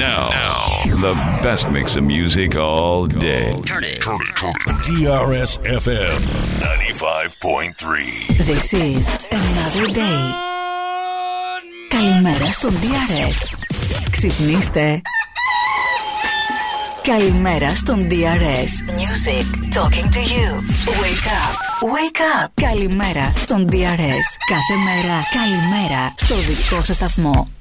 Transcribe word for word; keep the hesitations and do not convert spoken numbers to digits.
Now, the best mix of music all day. Turn it. Turn it. Turn it. D R S F M ninety-five point three. This is another day. Καλημέρα στον ντι αρ ες. Ξυπνήστε. Καλημέρα στον ντι αρ ες. Music talking to you. Wake up. Wake up. Καλημέρα στον ντι αρ ες. Κάθε μέρα καλημέρα στο δικό σας σταθμό.